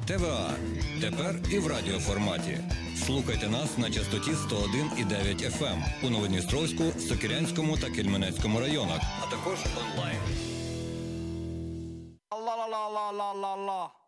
ТВА. Тепер і в радіоформаті. Слухайте нас на частоті 101,9 FM у Новодністровську, Сокирянському та Кельменецькому районах, а також онлайн. Ла-ла-ла-ла-ла-ла-ла.